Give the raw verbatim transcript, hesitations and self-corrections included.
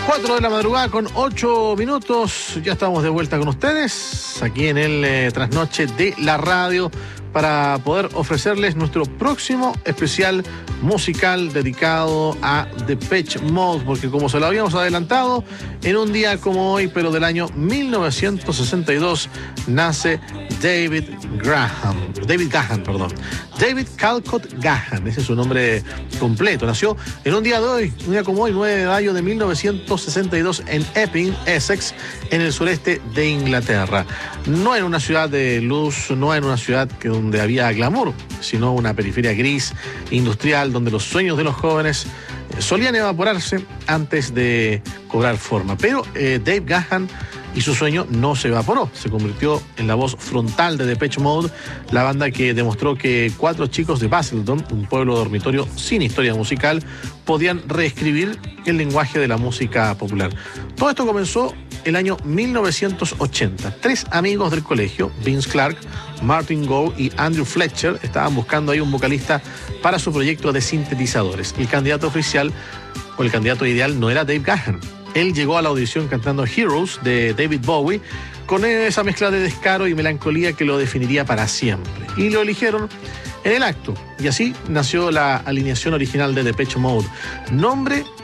cuatro de la madrugada con ocho minutos. Ya estamos de vuelta con ustedes aquí en el eh, trasnoche de la radio para poder ofrecerles nuestro próximo especial musical dedicado a Depeche Mode, porque como se lo habíamos adelantado, en un día como hoy, pero del año mil novecientos sesenta y dos, nace David Graham, David Gahan, perdón, David Calcott Gahan, ese es su nombre completo. Nació en un día de hoy, un día como hoy, nueve de mayo de mil novecientos sesenta y dos, en Epping, Essex, en el sureste de Inglaterra. No en una ciudad de luz, no en una ciudad que donde había glamour, sino una periferia gris, industrial, donde los sueños de los jóvenes solían evaporarse antes de cobrar forma. Pero eh, Dave Gahan y su sueño no se evaporó, se convirtió en la voz frontal de Depeche Mode, la banda que demostró que cuatro chicos de Basildon, un pueblo dormitorio sin historia musical, podían reescribir el lenguaje de la música popular. Todo esto comenzó el año mil novecientos ochenta. Tres amigos del colegio, Vince Clarke, Martin Gore y Andrew Fletcher, estaban buscando ahí un vocalista para su proyecto de sintetizadores. El candidato oficial o el candidato ideal no era Dave Gahan. Él llegó a la audición cantando Heroes de David Bowie, con esa mezcla de descaro y melancolía que lo definiría para siempre. Y lo eligieron en el acto. Y así nació la alineación original de Depeche Mode. Nombre